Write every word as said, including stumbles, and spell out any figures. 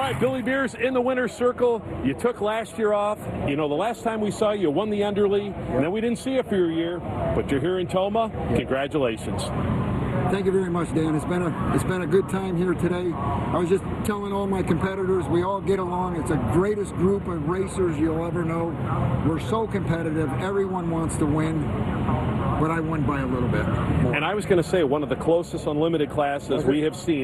right, Billy Beers in the winner's circle. You took last year off. You know, the last time we saw you, you won the Underleague, and then we didn't see you for a year, but you're here in Tomah. Congratulations. Thank you very much, Dan. It's been a it's been a good time here today. I was just telling all my competitors, we all get along. It's the greatest group of racers you'll ever know. We're so competitive. Everyone wants to win, but I won by a little bit more. And I was going to say, one of the closest unlimited classes we have seen.